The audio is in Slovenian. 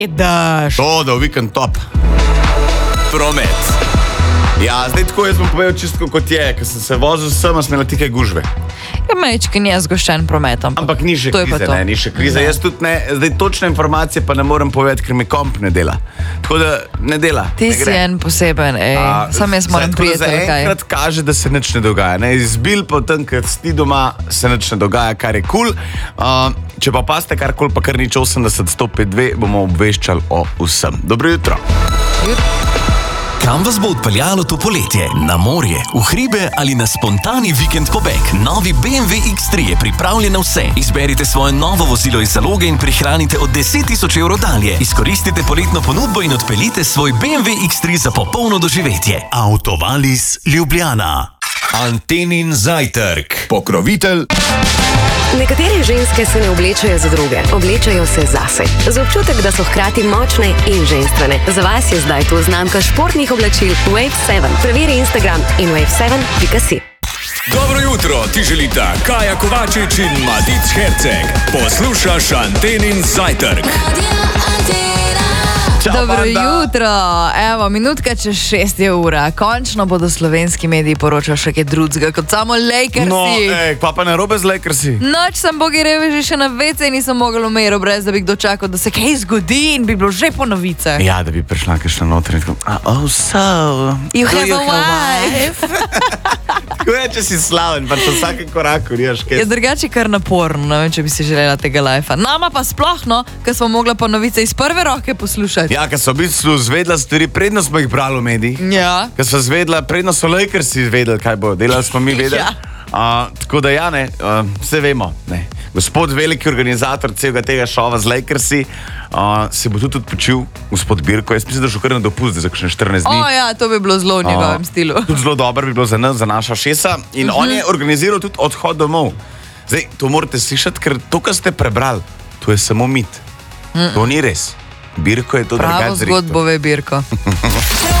Daš. To, da v vikend top. Promet. Ja, zdaj tako jaz bom povedal čisto kot je, ker sem se vozil sem, a smela tike gužve. Ja, mečken je zgoščen prometom. Ampak ni še krize, ne, ni še krize. Jaz tudi ne, zdaj točne informacije pa ne morem povedati, ker mi komp ne dela. Tako da ne dela. Ti si en poseben, sam jaz moram prijatelj, kaj. Zaenkrat kaže, da se nič ne dogaja. Ne? Izbil pa tam, ker si doma, se nič ne dogaja, kar je kul. Če pa paste karkoli, pa kar nič 80-105-2, bomo obveščali o vsem. Dobro jutro. Kam vas bo odpeljalo to poletje? Na morje, v hribe ali na spontani vikend pobeg? Novi BMW X3 je pripravljen na vse. Izberite svoje novo vozilo iz zaloge in prihranite od 10 000 evrov dalje. Izkoristite poletno ponudbo in odpeljite svoj BMW X3 za popolno doživetje. Autovalis Ljubljana. Antenin zajtrk. Pokrovitelj. Nekatere ženske se ne oblečajo za druge, oblečajo se zase. Z občutek, da so hkrati močne in ženstvene. Za vas je zdaj tu znamka športnih oblačil Wave 7. Preveri Instagram in wave7.si. Dobro jutro, ti želita Kaja Kovačič in Matic Herceg. Poslušaš Antenin zajtrk. Dobro jutro, evo, minutka čez 6 je ura. Končno bodo slovenski mediji poročali še kaj drugega kot samo Lakersi. No, pa ne robe z Lakersi. Noč sem bogi reveži še na WC in nisem mogel umiru, brez da bi kdo čakal, da se kaj zgodi in bi bilo že po novice. Ja, da bi prišla kakšna noter in tako, oh, so... You have a wife. Tako je, če si slaven, pa če vsakem koraku rijaš kaj. Je drugače kar naporno, ne vem, če bi si želela tega lajfa. Nama pa sploh, no, ker smo mogla po novice iz prve roke poslušati. Ja, ker so v bistvu zvedla stvari, predno smo jih brali v medijih. Ja. Ker so zvedla, predno so Lakersi vedeli, kaj bo. Delali smo mi vedeli. Ja. Tako da ja, ne, vse vemo. Ne. Gospod veliki organizator celega tega šova z Lakersi se bo tudi odpočil, gospod Birko. Jaz mislim, da šel kar na dopust za kakšne 14 dni. Ja, to bi bilo zelo v njegovem stilu. Tudi zelo dobro bi bilo za nas, za naša šesa. In on je organiziral tudi odhod domov. Zdaj, to morate slišati, ker to, kar ste prebrali, to je samo mit. To ni res. Birko je to drugače. Pravo zgodbo ve Birko.